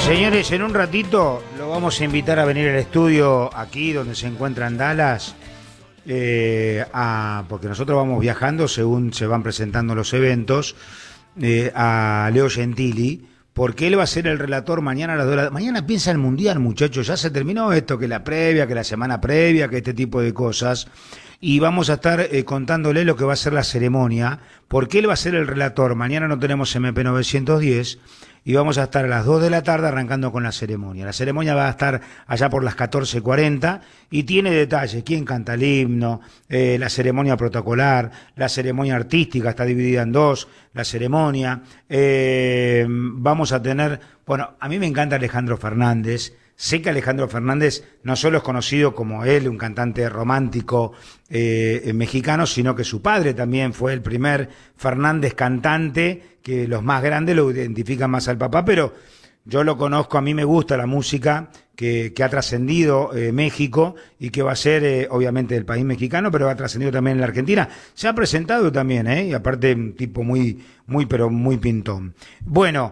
Señores, en un ratito lo vamos a invitar a venir al estudio aquí donde se encuentra en Dallas, porque nosotros vamos viajando según se van presentando los eventos, a Leo Gentili, porque él va a ser el relator mañana a las 2 de la tarde. Mañana piensa el Mundial, muchachos, ya se terminó esto, que la previa, que la semana previa, que este tipo de cosas. Y vamos a estar contándole lo que va a ser la ceremonia, porque él va a ser el relator. Mañana no tenemos MP 910 y vamos a estar a las 2 de la tarde arrancando con la ceremonia. La ceremonia va a estar allá por las 14:40 y tiene detalles: quién canta el himno, la ceremonia protocolar, la ceremonia artística, está dividida en dos, la ceremonia. Vamos a tener, bueno, a mí me encanta Alejandro Fernández. Sé que Alejandro Fernández no solo es conocido como él, un cantante romántico mexicano, sino que su padre también fue el primer Fernández cantante, que los más grandes lo identifican más al papá, pero yo lo conozco, a mí me gusta la música que ha trascendido México y que va a ser obviamente del país mexicano, pero ha trascendido también en la Argentina. Se ha presentado también, y aparte un tipo pero muy pintón. Bueno,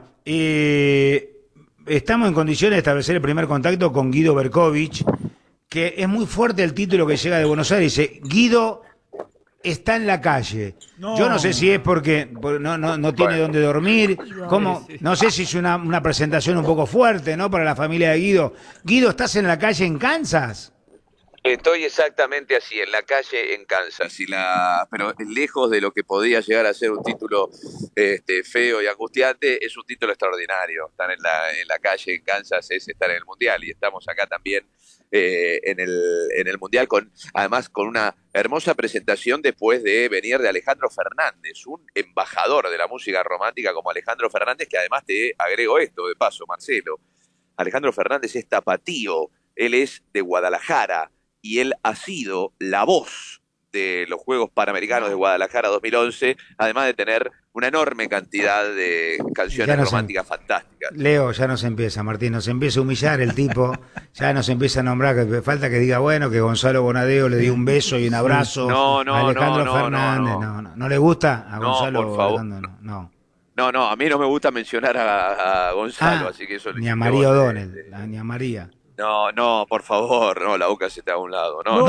estamos en condiciones de establecer el primer contacto con Guido Berkovich, que es muy fuerte el título que llega de Buenos Aires. Dice, Guido está en la calle. No. Yo no sé si es porque no tiene dónde dormir. ¿Cómo? No sé si es una presentación un poco fuerte, ¿no? Para la familia de Guido. Guido, ¿estás en la calle en Kansas? Estoy exactamente así, en la calle en Kansas, pero lejos de lo que podía llegar a ser un título feo y angustiante, es un título extraordinario. Estar en la calle en Kansas es estar en el Mundial, y estamos acá también en el Mundial, además con una hermosa presentación después de venir de Alejandro Fernández, un embajador de la música romántica como Alejandro Fernández, que además te agrego esto de paso, Marcelo. Alejandro Fernández es tapatío, él es de Guadalajara, y él ha sido la voz de los Juegos Panamericanos de Guadalajara 2011, además de tener una enorme cantidad de canciones románticas fantásticas. Leo, ya nos empieza, Martín, nos empieza a humillar el tipo, ya nos empieza a nombrar, que falta que diga, bueno, que Gonzalo Bonadeo le dio un beso y un abrazo a Alejandro Fernández. No le gusta a Gonzalo? Por favor. No, a mí no me gusta mencionar a Gonzalo, así que eso ni a María O'Donnell, ni a María. No, por favor, no, la boca se te da a un lado. No,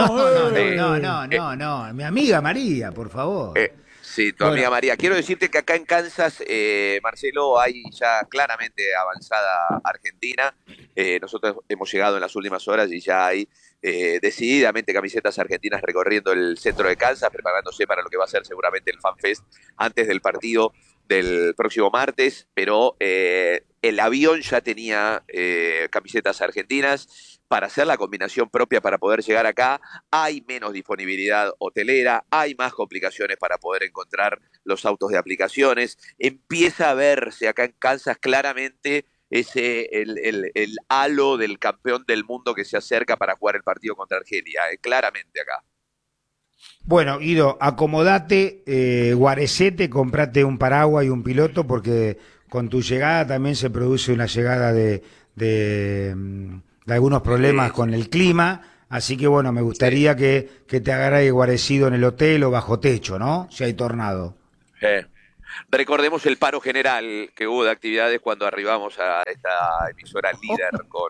mi amiga María, por favor. Sí, tu amiga María. Quiero decirte que acá en Kansas, Marcelo, hay ya claramente avanzada Argentina. Nosotros hemos llegado en las últimas horas y ya hay decididamente camisetas argentinas recorriendo el centro de Kansas, preparándose para lo que va a ser seguramente el Fan Fest antes del partido del próximo martes, pero el avión ya tenía camisetas argentinas para hacer la combinación propia para poder llegar acá. Hay menos disponibilidad hotelera, hay más complicaciones para poder encontrar los autos de aplicaciones. Empieza a verse acá en Kansas claramente el halo del campeón del mundo que se acerca para jugar el partido contra Argelia, claramente acá. Bueno, Guido, acomodate, guarecete, comprate un paraguas y un piloto, porque con tu llegada también se produce una llegada de algunos problemas con el clima, así que bueno, me gustaría que te agarre guarecido en el hotel o bajo techo, ¿no? Si hay tornado. Recordemos el paro general que hubo de actividades cuando arribamos a esta emisora líder con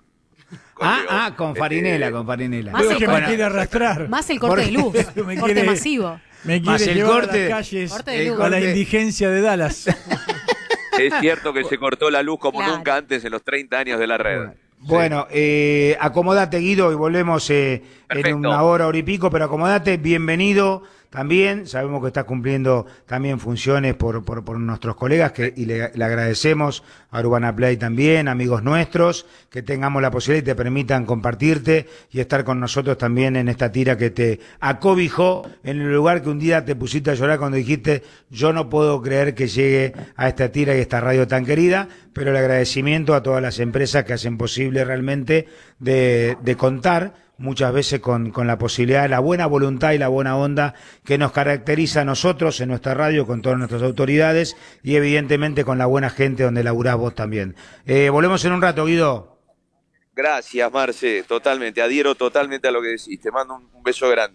Farinela. Más el, me quiere arrastrar. Más el corte de luz, corte masivo. Me quiere llevar a las calles a la indigencia de Dallas. Es cierto que se cortó la luz como nunca antes en los 30 años de la red. Bueno, acomodate, Guido, y volvemos en una hora y pico, pero acomodate, bienvenido también. Sabemos que estás cumpliendo también funciones por nuestros colegas, y le agradecemos a Urbana Play también, amigos nuestros, que tengamos la posibilidad y te permitan compartirte y estar con nosotros también en esta tira que te acobijó en el lugar que un día te pusiste a llorar cuando dijiste, yo no puedo creer que llegue a esta tira y esta radio tan querida, pero el agradecimiento a todas las empresas que hacen posible realmente de contar muchas veces con la posibilidad, la buena voluntad y la buena onda que nos caracteriza a nosotros en nuestra radio, con todas nuestras autoridades y evidentemente con la buena gente donde laburás vos también. Volvemos en un rato, Guido. Gracias, Marce, totalmente, adhiero totalmente a lo que decís, te mando un beso grande.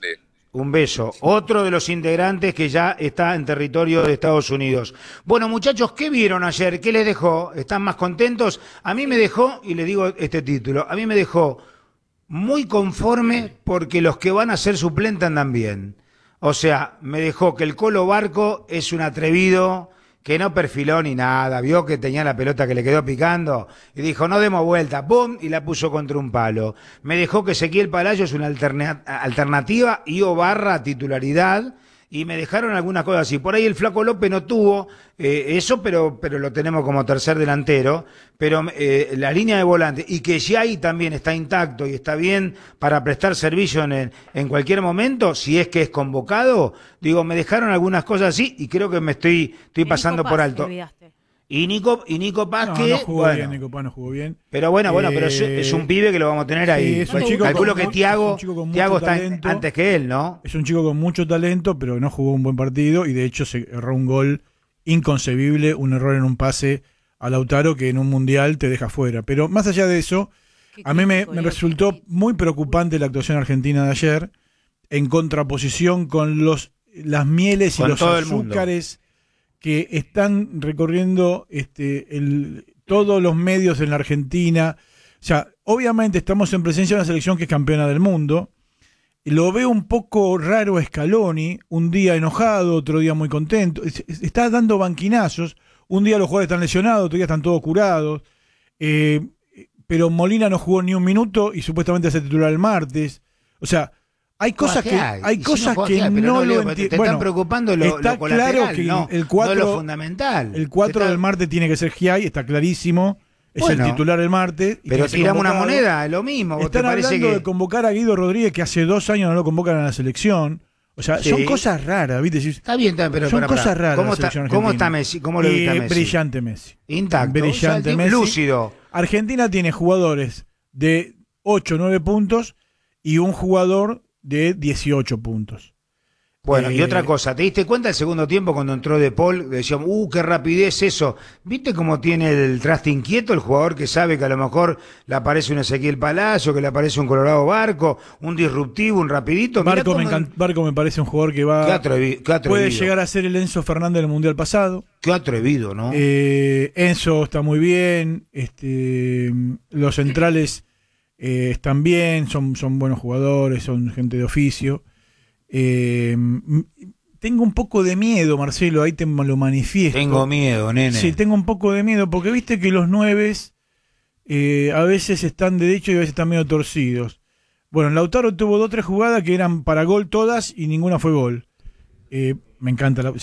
Un beso. Otro de los integrantes que ya está en territorio de Estados Unidos. Bueno, muchachos, ¿qué vieron ayer? ¿Qué les dejó? ¿Están más contentos? A mí me dejó, y les digo este título, a mí me dejó muy conforme porque los que van a ser suplentes andan bien. O sea, me dejó que el Colo Barco es un atrevido que no perfiló ni nada, vio que tenía la pelota que le quedó picando y dijo, no demos vuelta, ¡pum! Y la puso contra un palo. Me dejó que Ezequiel Palacio es una alternativa y Barra titularidad, y me dejaron algunas cosas así. Por ahí el Flaco López no tuvo eso, pero lo tenemos como tercer delantero. Pero la línea de volante, y que Giai también está intacto y está bien para prestar servicio en cualquier momento, si es que es convocado, digo, me dejaron algunas cosas así y creo que me estoy pasando por alto. Y Nico Paz, que no jugó bien, Nico Paz no jugó bien. Pero bueno, pero es un pibe que lo vamos a tener ahí. Es un chico Calculo que Thiago está talento, antes que él, ¿no? Es un chico con mucho talento, pero no jugó un buen partido y de hecho se erró un gol inconcebible, un error en un pase a Lautaro que en un mundial te deja fuera. Pero más allá de eso, a mí me resultó muy preocupante la actuación argentina de ayer, en contraposición con las mieles y los azúcares que están recorriendo todos los medios en la Argentina. O sea, obviamente estamos en presencia de una selección que es campeona del mundo. Lo veo un poco raro a Scaloni, un día enojado, otro día muy contento. Está dando banquinazos. Un día los jugadores están lesionados, otro día están todos curados. Pero Molina no jugó ni un minuto y supuestamente se titular el martes. O sea, hay cosas que no lo entiendo. Te están preocupando lo colateral, claro que no lo fundamental. El 4 del martes tiene que ser Giai, está clarísimo. Es el titular el martes. Pero tiramos una moneda, es lo mismo. Están hablando de convocar a Guido Rodríguez, que hace 2 años no lo convocan a la selección. O sea, son cosas raras, ¿viste? Está bien, pero son cosas raras. ¿Cómo está Messi? ¿Cómo lo viste a Messi? Brillante Messi. Intacto. Brillante Messi. Lúcido. Argentina tiene jugadores de 8 o 9 puntos y un jugador de 18 puntos. Bueno, y otra cosa, ¿te diste cuenta el segundo tiempo cuando entró De Paul? Decíamos, qué rapidez eso. ¿Viste cómo tiene el traste inquieto el jugador que sabe que a lo mejor le aparece un Ezequiel Palacio, que le aparece un Colorado Barco, un disruptivo, un rapidito? Barco me parece un jugador que va... Qué atrevido. Puede llegar a ser el Enzo Fernández del Mundial pasado. Qué atrevido, ¿no? Enzo está muy bien, los centrales están bien, son buenos jugadores, son gente de oficio. Tengo un poco de miedo, Marcelo, ahí te lo manifiesto. Tengo miedo, nene. Sí, tengo un poco de miedo, porque viste que los 9 a veces están de derecho y a veces están medio torcidos. Bueno, Lautaro tuvo 2 o 3 jugadas que eran para gol todas y ninguna fue gol. Me encanta yo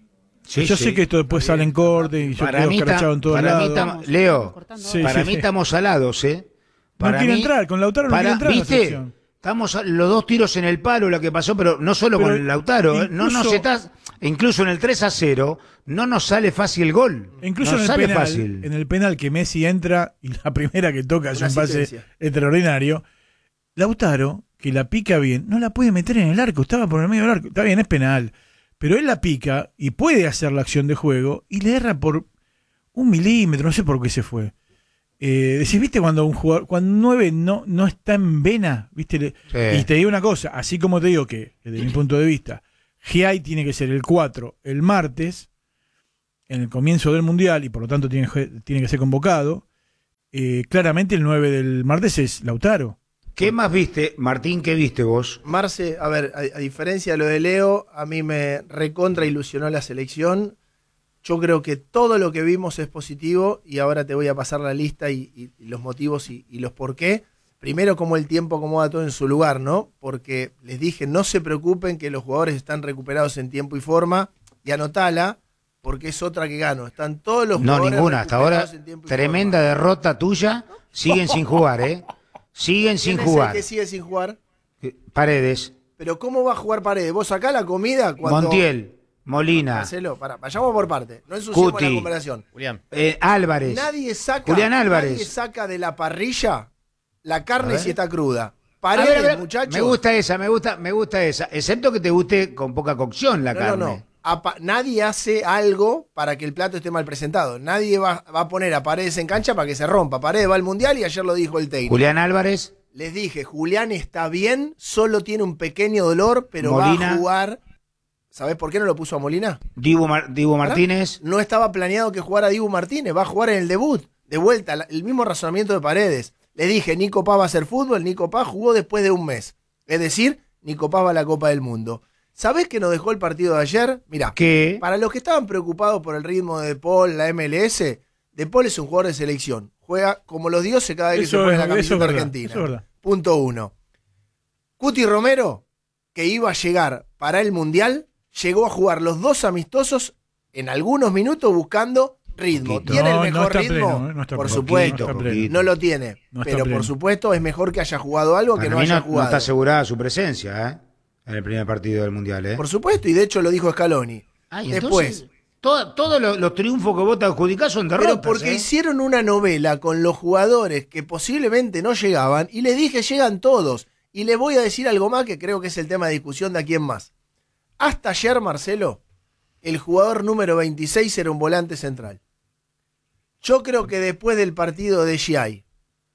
sé que esto después sale en corte y yo quedo escrachado en todos lados. Leo, para mí estamos salados, no quiere entrar, con Lautaro no quiere entrar en la selección. Estamos los 2 tiros en el palo, lo que pasó, pero no solo con el Lautaro, incluso en el 3-0, no nos sale fácil el gol. Incluso en el penal que Messi entra y la primera que toca es un pase extraordinario. Lautaro, que la pica bien, no la puede meter en el arco, estaba por el medio del arco. Está bien, es penal, pero él la pica y puede hacer la acción de juego y le erra por 1 milímetro, no sé por qué se fue. Decís, ¿viste cuando cuando un 9 no está en vena? ¿Viste? Sí. Y te digo una cosa, así como te digo que, desde mi punto de vista, Giai tiene que ser el 4 el martes, en el comienzo del Mundial, y por lo tanto tiene que ser convocado, claramente el 9 del martes es Lautaro. ¿Qué más viste, Martín? ¿Qué viste vos? Marce, a ver, a diferencia de lo de Leo, a mí me recontra ilusionó la selección. Yo creo que todo lo que vimos es positivo y ahora te voy a pasar la lista y los motivos y los por qué. Primero, como el tiempo acomoda todo en su lugar, ¿no? Porque les dije, no se preocupen que los jugadores están recuperados en tiempo y forma, y anotala, porque es otra que gano. Están todos los jugadores ninguna, hasta ahora tremenda derrota tuya, siguen sin jugar, Siguen sin jugar. ¿Quién sigue sin jugar? Paredes. Pero ¿cómo va a jugar Paredes? ¿Vos sacás la comida cuando... Montiel. Molina. Marcelo, vayamos por parte. No ensuciemos Cuti, la comparación. Julián. Álvarez. Julián Álvarez. Nadie saca de la parrilla la carne si está cruda. Paredes, muchachos. Me gusta esa. Excepto que te guste con poca cocción la carne. No. Nadie hace algo para que el plato esté mal presentado. Nadie va a poner a Paredes en cancha para que se rompa. Paredes va al Mundial y ayer lo dijo el técnico. Julián Álvarez. Les dije, Julián está bien, solo tiene un pequeño dolor, pero Molina. va a jugar. ¿Sabés por qué no lo puso a Molina? Dibu Martínez. No estaba planeado que jugara Dibu Martínez, va a jugar en el debut. De vuelta, el mismo razonamiento de Paredes. Le dije, Nico Paz va a hacer fútbol, Nico Paz jugó después de un mes. Es decir, Nico Paz va a la Copa del Mundo. ¿Sabés qué nos dejó el partido de ayer? Mirá, ¿Qué? para los que estaban preocupados por el ritmo de De Paul, la MLS, De Paul es un jugador de selección. Juega como los dioses cada vez que se pone la camiseta argentina. Eso es verdad. Punto 1. Cuti Romero, que iba a llegar para el Mundial, llegó a jugar los 2 amistosos en algunos minutos buscando ritmo. Poquito. ¿Tiene el No mejor está ritmo? pleno, no está por pleno. supuesto, Poquito. no lo tiene. No está pero pleno. por supuesto es mejor que haya jugado algo que Para no mí haya no jugado. está asegurada su presencia, en el primer partido del Mundial, Por supuesto, y de hecho lo dijo Scaloni. Ay, Después, entonces, todos los triunfos que vos te adjudicás son derrotas. pero porque hicieron una novela con los jugadores que posiblemente no llegaban, y les dije, llegan todos. Y les voy a decir algo más que creo que es el tema de discusión de a quién más. Hasta ayer, Marcelo, el jugador número 26 era un volante central. Yo creo que después del partido de GI,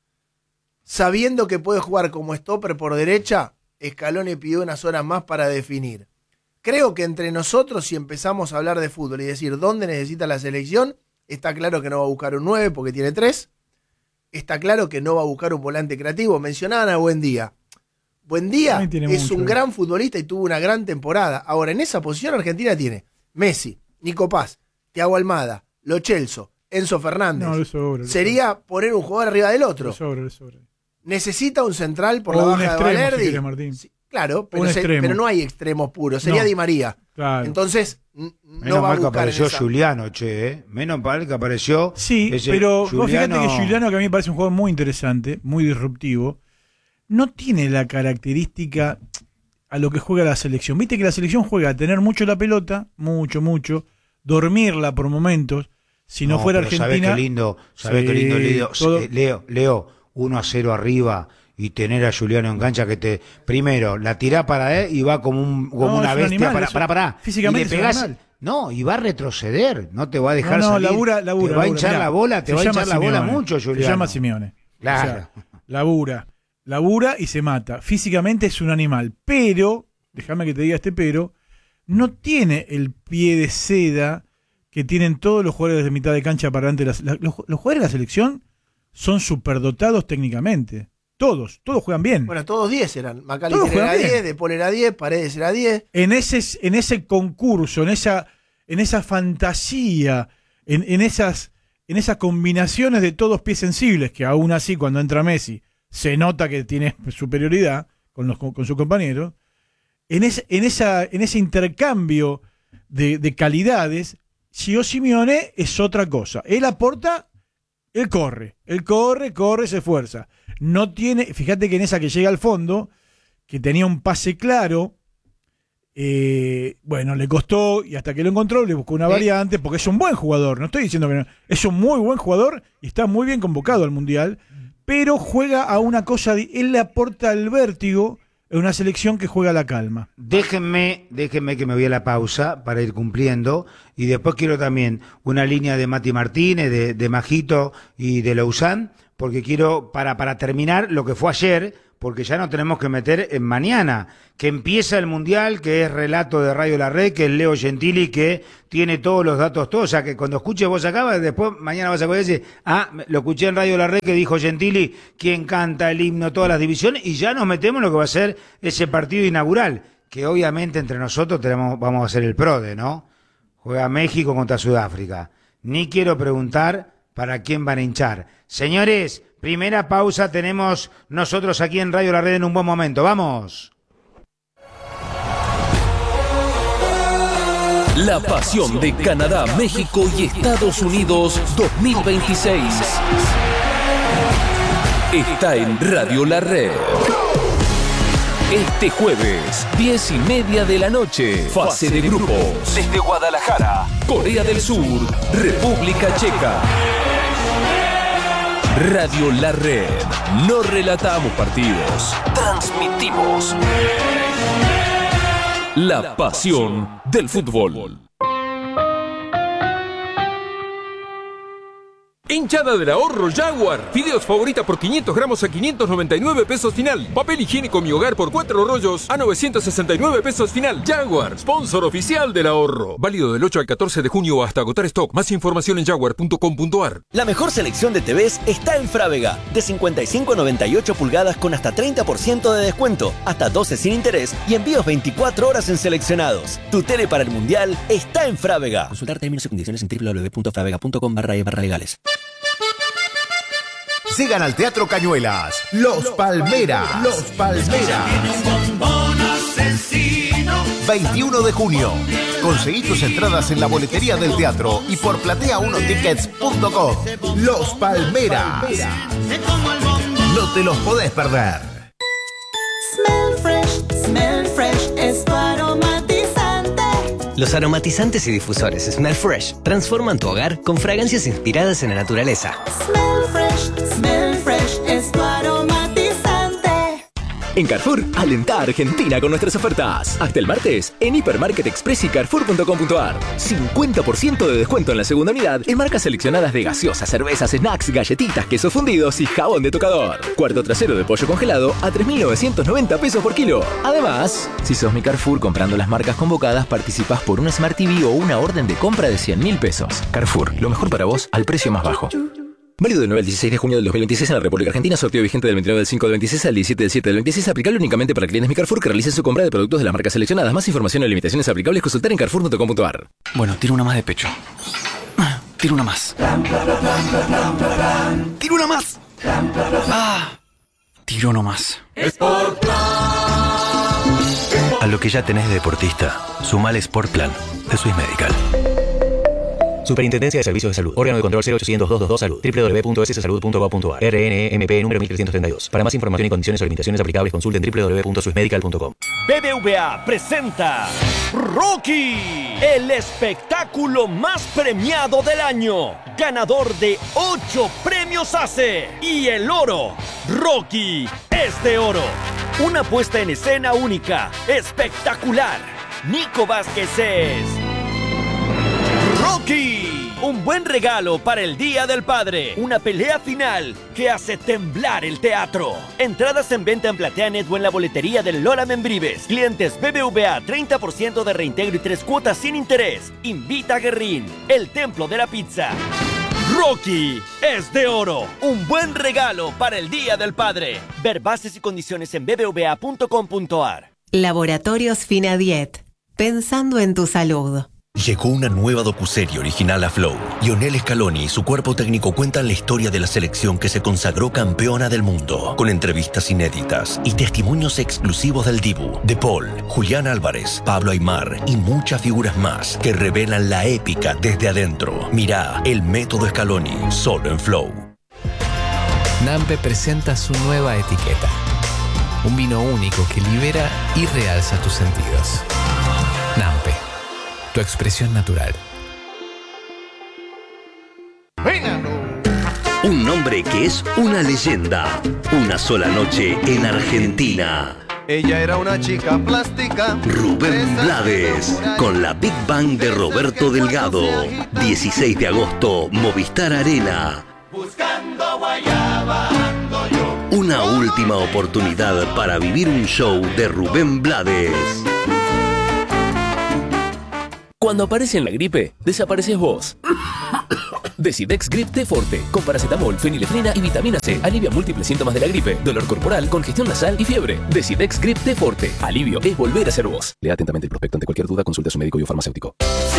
sabiendo que puede jugar como stopper por derecha, Scaloni pidió unas horas más para definir. Creo que entre nosotros, si empezamos a hablar de fútbol y decir dónde necesita la selección, está claro que no va a buscar un 9 porque tiene 3. Está claro que no va a buscar un volante creativo. Mencionaban a Buendía. Buendía También tiene es mucho. un gran futbolista y tuvo una gran temporada. Ahora, en esa posición Argentina tiene Messi, Nico Paz, Thiago Almada, Lo Celso, Enzo Fernández. No, le sobra. Sería poner un jugador arriba del otro. Le sobra, le sobra. Necesita un central por O la un baja extremo, de si Valerdi. querés, Martín. Sí, claro, Un extremo. pero no hay extremos puros. Sería No. Di María. Claro. Entonces, Menos no va a mal que buscar en apareció esa. Juliano, che, Menos mal que apareció. Sí, ese pero vos fíjate Juliano. que Giuliano, que a mí me parece un jugador muy interesante, muy disruptivo, no tiene la característica a lo que juega la selección. Viste que la selección juega a tener mucho la pelota, mucho, dormirla por momentos. Si no fuera pero Argentina... sabés qué lindo, Sí, todo- Leo, 1-0 arriba y tener a Juliano en cancha que te... Primero, la tirá para él y va como No, una es un bestia. animal, Pará. físicamente Y le es un pegás- animal. No, y va a retroceder, no te va a dejar No, salir. labura, te va a hinchar mirá, la bola, te se va a llama hinchar la bola Simeone, mucho, Juliano. Se llama Simeone. Claro. O sea, labura y se mata. Físicamente es un animal, pero, déjame que te diga pero, no tiene el pie de seda que tienen todos los jugadores de mitad de cancha para adelante. Los jugadores de la selección son superdotados técnicamente. Todos juegan bien. Bueno, todos 10 eran. Todos McAllister era juegan 10, bien. De Paul era 10, Paredes era 10. En ese concurso, en esa fantasía, en esas combinaciones de todos pies sensibles, que aún así cuando entra Messi se nota que tiene superioridad con sus compañeros, en ese intercambio de calidades, Gio Simeone es otra cosa. Él aporta, él corre, se esfuerza. No tiene, fíjate que en esa que llega al fondo, que tenía un pase claro, bueno, le costó y hasta que lo encontró le buscó una variante, porque es un buen jugador, no estoy diciendo que no, es un muy buen jugador y está muy bien convocado al Mundial, pero juega a una cosa, él le aporta el vértigo en una selección que juega a la calma. Déjenme que me voy a la pausa para ir cumpliendo y después quiero también una línea de Mati Martínez, de Majito y de Lausanne, porque quiero para terminar lo que fue ayer, porque ya nos tenemos que meter en mañana, que empieza el Mundial, que es relato de Radio La Red, que es Leo Gentili, que tiene todos los datos, todos, o sea que cuando escuches vos acá, después mañana vas a poder decir, lo escuché en Radio La Red que dijo Gentili, quien canta el himno, todas las divisiones, y ya nos metemos en lo que va a ser ese partido inaugural, que obviamente entre nosotros vamos a hacer el PRODE, ¿no? Juega México contra Sudáfrica. Ni quiero preguntar para quién van a hinchar. Señores, primera pausa tenemos nosotros aquí en Radio La Red en un buen momento. ¡Vamos! La pasión de Canadá, México y Estados Unidos 2026 está en Radio La Red. Este jueves, 10:30 de la noche, fase de grupos. Desde Guadalajara, Corea del Sur, República Checa. Radio La Red. No relatamos partidos, transmitimos la pasión del fútbol. Hinchada del ahorro Jaguar. Fideos favorita por 500 gramos a 599 pesos final. Papel higiénico Mi Hogar por 4 rollos a 969 pesos final. Jaguar, sponsor oficial del ahorro. Válido del 8 al 14 de junio hasta agotar stock. Más información en jaguar.com.ar. La mejor selección de TVs está en Frávega. De 55 a 98 pulgadas con hasta 30% de descuento, hasta 12 sin interés y envíos 24 horas en seleccionados. Tu tele para el Mundial está en Frávega. Consultar términos y condiciones en www.fravega.com/legales. Sigan al Teatro Cañuelas, Los Palmeras. Los Palmeras. 21 de junio. Conseguí tus entradas en la boletería del teatro y por platea1tickets.com. Los Palmeras. No te los podés perder. Smell Fresh es tu aromatizante. Los aromatizantes y difusores Smell Fresh transforman tu hogar con fragancias inspiradas en la naturaleza. Smell Fresh es tu aromatizante. En Carrefour, alentá a Argentina con nuestras ofertas. Hasta el martes, en Hipermarket Express y Carrefour.com.ar. 50% de descuento en la segunda unidad en marcas seleccionadas de gaseosas, cervezas, snacks, galletitas, quesos fundidos y jabón de tocador. Cuarto trasero de pollo congelado a 3.990 pesos por kilo. Además, si sos mi Carrefour comprando las marcas convocadas, participás por un Smart TV o una orden de compra de 100.000 pesos. Carrefour, lo mejor para vos al precio más bajo. Válido del 9 al 16 de junio del 2026 en la República Argentina. Sorteo vigente del 29 del 5 del 26 al 17 del 7 del 26. Aplicable únicamente para clientes Mi Carrefour que realicen su compra de productos de las marcas seleccionadas. Más información y limitaciones aplicables consultar en carrefour.com.ar. Bueno, tiro una más de pecho. Tiro una más. Tiro una más. Tiro uno más. A lo que ya tenés de deportista, sumale Sport Plan de Swiss Medical. Superintendencia de Servicios de Salud. Órgano de control 0800-222 Salud. www.sssalud.gov.ar. RNMP número 1332. Para más información y condiciones o limitaciones aplicables, consulten www.swissmedical.com. BBVA presenta Rocky, el espectáculo más premiado del año. Ganador de 8 premios ACE. Y el oro. Rocky es de oro. Una puesta en escena única, espectacular. Nico Vázquez es Rocky, un buen regalo para el Día del Padre. Una pelea final que hace temblar el teatro. Entradas en venta en PlateaNet o en la boletería del Lola Membrives. Clientes BBVA, 30% de reintegro y 3 cuotas sin interés. Invita a Guerrín, el templo de la pizza. Rocky es de oro. Un buen regalo para el Día del Padre. Ver bases y condiciones en bbva.com.ar. Laboratorios Finadiet. Pensando en tu salud. Llegó una nueva docuserie original a Flow. Lionel Scaloni y su cuerpo técnico cuentan la historia de la selección que se consagró campeona del mundo, con entrevistas inéditas y testimonios exclusivos del Dibu, De Paul, Julián Álvarez, Pablo Aimar y muchas figuras más que revelan la épica desde adentro. Mirá El Método Scaloni, solo en Flow. Nampe presenta su nueva etiqueta. Un vino único que libera y realza tus sentidos. Nampe. Tu expresión natural. Un nombre que es una leyenda. Una sola noche en Argentina. Ella era una chica plástica. Rubén Blades, con la Big Bang de Roberto Delgado. 16 de agosto, Movistar Arena. Buscando guayaba ando yo. Una última oportunidad para vivir un show de Rubén Blades. Cuando aparece en la gripe, desapareces vos. Decidex Grip T Forte, con paracetamol, fenilefrina y vitamina C. Alivia múltiples síntomas de la gripe, dolor corporal, congestión nasal y fiebre. Decidex Grip T Forte. Alivio es volver a ser vos. Lea atentamente el prospecto. Ante cualquier duda, consulte a su médico y o farmacéutico.